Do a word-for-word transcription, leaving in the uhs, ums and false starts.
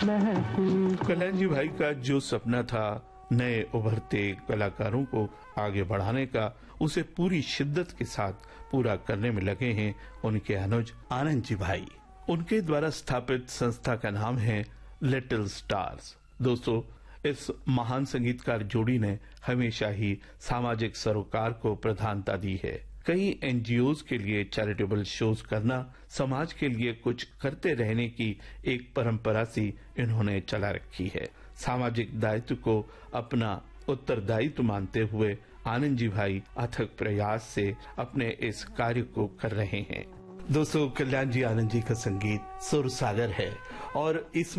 महसूस। कल्याण जी भाई का जो सपना था नए उभरते कलाकारों को आगे बढ़ाने का, उसे पूरी शिद्दत के साथ पूरा करने में लगे हैं उनके अनुज आनंद जी भाई। उनके द्वारा स्थापित संस्था का नाम है लिटिल स्टार्स। दोस्तों, इस महान संगीतकार जोड़ी ने हमेशा ही सामाजिक सरोकार को प्रधानता दी है। कई एनजीओज के लिए चैरिटेबल शोज करना, समाज के लिए कुछ करते रहने की एक परंपरा सी इन्होंने चला रखी है। सामाजिक दायित्व को अपना उत्तरदायित्व मानते हुए आनंद जी भाई अथक प्रयास से अपने इस कार्य को कर रहे हैं। दोस्तों, कल्याण जी आनंद जी का संगीत सुर सागर है और इस